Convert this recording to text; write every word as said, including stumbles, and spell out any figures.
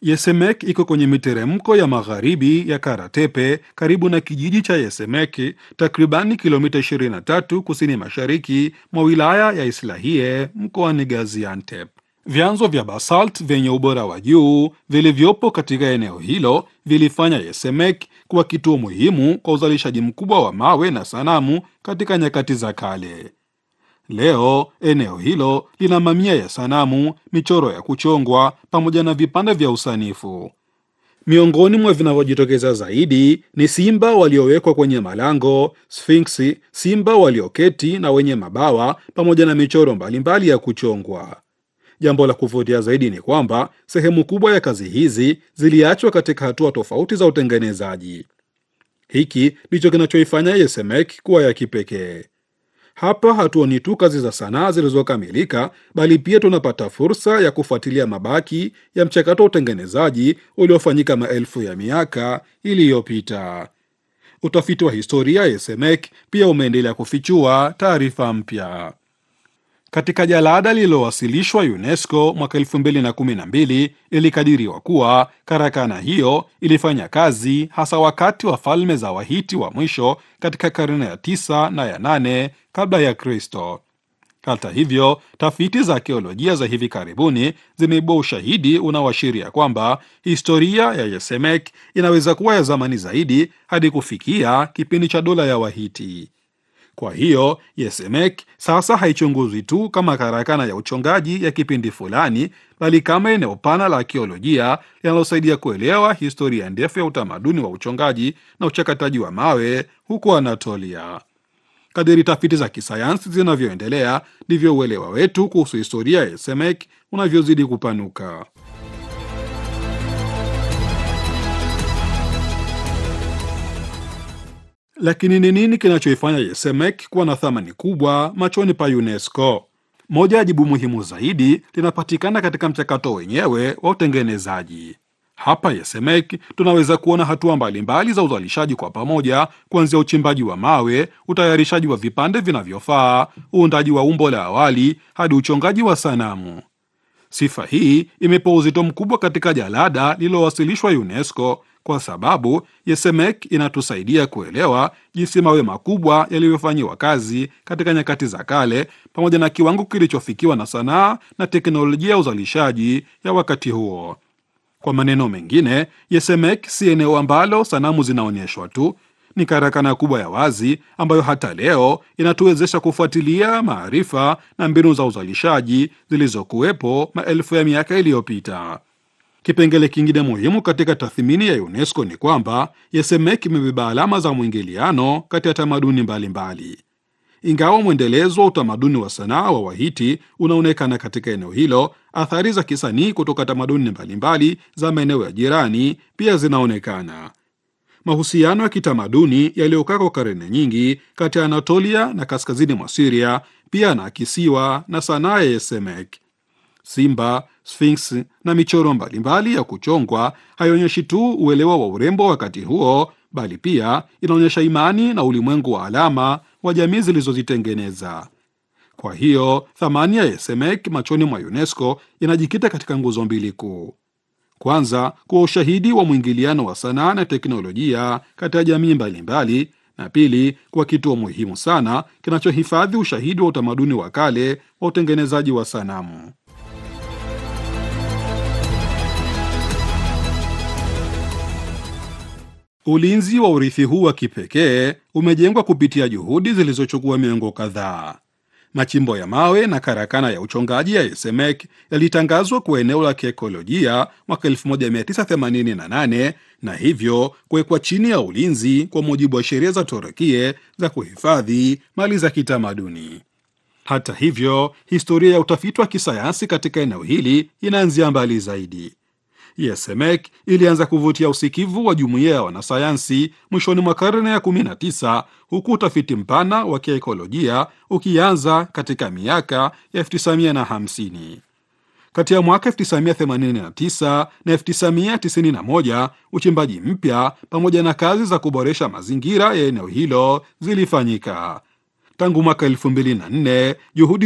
Yesemek iko kwenye miteremko ya magharibi ya Karatepe karibu na kijiji cha Yesemeki, takribani kilomita ishirini na tatu kusini mashariki mwa wilaya ya Islahiye mkoani Gaziantep. Vyanzo vya basalt vyenye ubora wa juu vilivyopo katika eneo hilo vilifanya Yesemek kuwa kituo muhimu kwa uzalishaji mkubwa wa mawe na sanamu katika nyakati za kale. Leo eneo hilo lina mamia ya sanamu, michoro ya kuchongwa pamoja na vipande vya usanifu. Miongoni mwa vinavyojitokeza zaidi ni simba waliowekwa kwenye malango, sfinksi, simba walioketi na wenye mabawa, pamoja na michoro mbalimbali ya kuchongwa. Jambo la kuvutia zaidi ni kwamba sehemu kubwa ya kazi hizi ziliachwa katika hatua tofauti za utengenezaji. Hiki ndicho kinachoifanya Yesemek kuwa ya kipekee. Hapa hatuoni tu kazi za sanaa zilizokamilika, bali pia tunapata fursa ya kufuatilia mabaki ya mchakato wa utengenezaji uliofanyika maelfu ya miaka iliyopita. Utafiti wa historia ya Yesemek pia umeendelea kufichua taarifa mpya. Katika jalada lililowasilishwa UNESCO mwaka elfu mbili na kumi na mbili, ilikadiriwa kuwa karakana hiyo ilifanya kazi hasa wakati wa falme za Wahiti wa mwisho katika karne ya tisa na ya nane kabla ya Kristo. Hata hivyo, tafiti za arkeolojia za hivi karibuni zimeibua ushahidi unaoashiria kwamba historia ya Yesemek inaweza kuwa ya zamani zaidi hadi kufikia kipindi cha dola ya Wahiti. Kwa hiyo Yesemek sasa haichunguzwi tu kama karakana ya uchongaji ya kipindi fulani, bali kama eneo pana la arkeolojia linalosaidia kuelewa historia ndefu ya utamaduni wa uchongaji na uchakataji wa mawe huko Anatolia. Kadiri tafiti za kisayansi zinavyoendelea, ndivyo uelewa wetu kuhusu historia ya Yesemek unavyozidi kupanuka. Lakini ni nini kinachoifanya Yesemek kuwa na thamani kubwa machoni pa UNESCO? Moja ya jibu muhimu zaidi linapatikana katika mchakato wenyewe wa utengenezaji. Hapa Yesemek tunaweza kuona hatua mbalimbali za uzalishaji kwa pamoja, kuanzia uchimbaji wa mawe, utayarishaji wa vipande vinavyofaa, uundaji wa umbo la awali hadi uchongaji wa sanamu. Sifa hii imepewa uzito mkubwa katika jalada lililowasilishwa UNESCO kwa sababu Yesemek inatusaidia kuelewa jinsi mawe makubwa yalivyofanyiwa kazi katika nyakati za kale, pamoja na kiwango kilichofikiwa na sanaa na teknolojia ya uzalishaji ya wakati huo. Kwa maneno mengine, Yesemek si eneo ambalo sanamu zinaonyeshwa tu, ni karakana kubwa ya wazi ambayo hata leo inatuwezesha kufuatilia maarifa na mbinu za uzalishaji zilizokuwepo maelfu ya miaka iliyopita. Kipengele kingine muhimu katika tathmini ya UNESCO ni kwamba Yesemek imebeba alama za mwingiliano kati ya tamaduni mbalimbali. Ingawa mwendelezo wa utamaduni wa sanaa wa Wahiti unaonekana katika eneo hilo, athari za kisanii kutoka tamaduni mbalimbali za maeneo ya jirani pia zinaonekana. Mahusiano ya kitamaduni yaliyokaa kwa karne nyingi kati ya Anatolia na kaskazini mwa Syria pia yanaakisiwa na sanaa ya Yesemek. Simba, Sphinx na michoro mbalimbali ya kuchongwa haionyeshi tu uelewa wa urembo wakati huo, bali pia inaonyesha imani na ulimwengu wa alama wa jamii zilizozitengeneza. Kwa hiyo thamani ya Yesemek machoni mwa UNESCO inajikita katika nguzo mbili kuu. Kwanza, kwa ushahidi wa mwingiliano wa sanaa na teknolojia kati ya jamii mbalimbali, na pili, kwa kituo muhimu sana kinachohifadhi ushahidi wa utamaduni wa kale wa utengenezaji wa sanamu. Ulinzi wa urithi huu wa kipekee umejengwa kupitia juhudi zilizochukua miongo kadhaa. Machimbo ya mawe na karakana ya uchongaji ya Yesemek yalitangazwa kuwa eneo la kiekolojia mwaka elfu moja mia tisa themanini na nane na hivyo kuwekwa chini ya ulinzi kwa mujibu wa sheria za Torakie za kuhifadhi mali za kitamaduni. Hata hivyo, historia ya utafiti wa kisayansi katika eneo hili inaanzia mbali zaidi. Yesemek ilianza kuvutia usikivu wa jumuiya ya wanasayansi mwishoni mwa karne ya kumi na tisa, huku utafiti mpana wa kiekolojia ukianza katika miaka ya elfu tisa mia hamsini. Kati ya mwaka elfu tisa mia themanini na tisa na elfu tisa mia tisini na moja, uchimbaji mpya pamoja na kazi za kuboresha mazingira ya eneo hilo zilifanyika. Tangu mwaka elfu mbili na nne, juhudi